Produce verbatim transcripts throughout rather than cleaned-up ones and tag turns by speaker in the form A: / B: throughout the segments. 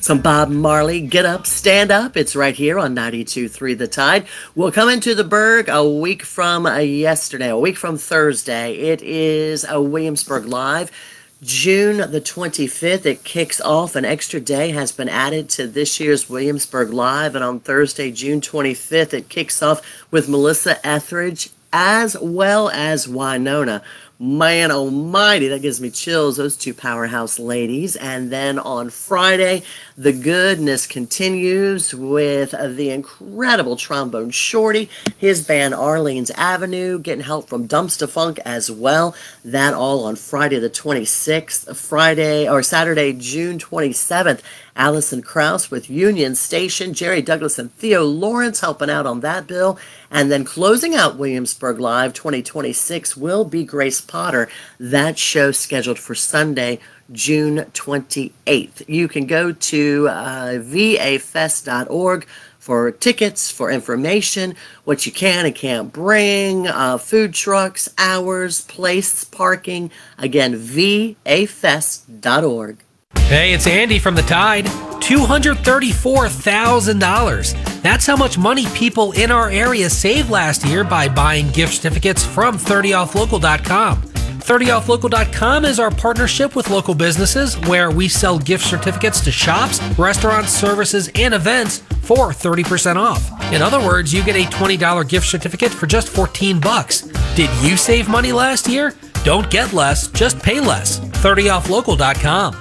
A: Some Bob Marley, Get Up, Stand Up. It's right here on ninety-two point three The Tide. We'll come into the Berg a week from uh, yesterday, a week from Thursday. It is a Williamsburg Live. June the twenty-fifth, it kicks off. An extra day has been added to this year's Williamsburg Live. And on Thursday, June twenty-fifth, it kicks off with Melissa Etheridge as well as Winona. Man almighty, that gives me chills, those two powerhouse ladies. And then on Friday, the goodness continues with the incredible trombone shorty, his band Arlene's Avenue, getting help from Dumpster Funk as well. That all on Friday the twenty-sixth. Friday, or Saturday, June twenty-seventh, Allison Krauss with Union Station, Jerry Douglas and Theo Lawrence helping out on that bill. And then closing out Williamsburg Live twenty twenty-six will be Grace Potter. That show scheduled for Sunday, June twenty-eighth. You can go to uh, v a fest dot org for tickets, for information, what you can and can't bring, uh, food trucks, hours, place, parking. Again, v a fest dot org.
B: Hey, it's Andy from The Tide. two hundred thirty-four thousand dollars. That's how much money people in our area saved last year by buying gift certificates from thirty off local dot com. thirty off local dot com is our partnership with local businesses where we sell gift certificates to shops, restaurants, services, and events for thirty percent off. In other words, you get a twenty dollars gift certificate for just fourteen bucks. Did you save money last year? Don't get less, just pay less. thirty off local dot com.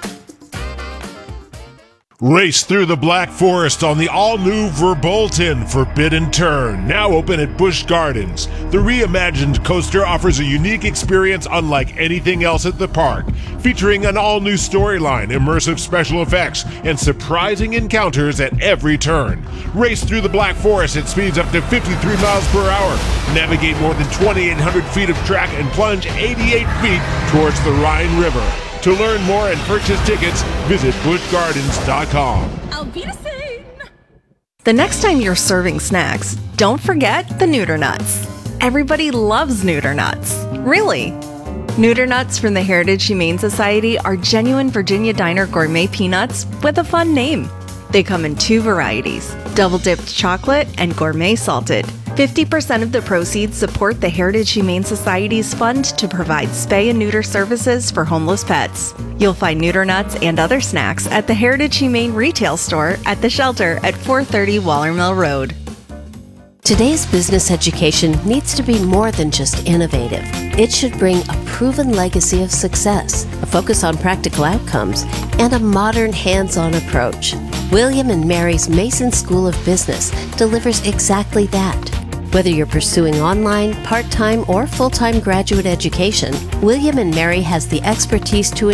C: Race through the Black Forest on the all-new Verbolten Forbidden Turn, now open at Busch Gardens. The reimagined coaster offers a unique experience unlike anything else at the park, featuring an all-new storyline, immersive special effects, and surprising encounters at every turn. Race through the Black Forest at speeds up to fifty-three miles per hour, navigate more than twenty-eight hundred feet of track, and plunge eighty-eight feet towards the Rhine River. To learn more and purchase tickets, visit busch gardens dot com.
D: Auf Wiedersehen!
E: The next time you're serving snacks, don't forget the Neuter Nuts. Everybody loves Neuter Nuts. Really. Neuter Nuts from the Heritage Humane Society are genuine Virginia Diner gourmet peanuts with a fun name. They come in two varieties, double-dipped chocolate and gourmet salted. fifty percent of the proceeds support the Heritage Humane Society's fund to provide spay and neuter services for homeless pets. You'll find Neuter Nuts and other snacks at the Heritage Humane retail store at the shelter at four thirty Waller Mill Road.
F: Today's business education needs to be more than just innovative. It should bring a proven legacy of success, a focus on practical outcomes, and a modern hands-on approach. William and Mary's Mason School of Business delivers exactly that. Whether you're pursuing online, part-time, or full-time graduate education, William and Mary has the expertise to